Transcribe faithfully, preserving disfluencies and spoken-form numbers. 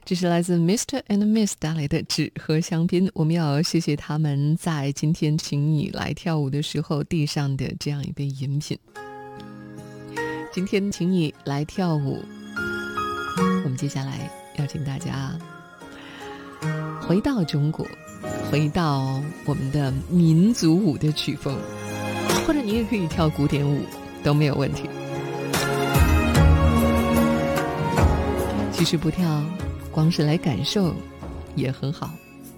这是来自 Mister and Miss 带来的纸和香槟。我们要谢谢他们在今天请你来跳舞的时候递上的这样一杯饮品。今天请你来跳舞，我们接下来要请大家回到中国，回到我们的民族舞的曲风，或者你也可以跳古典舞，都没有问题。其实不跳，光是来感受也很好。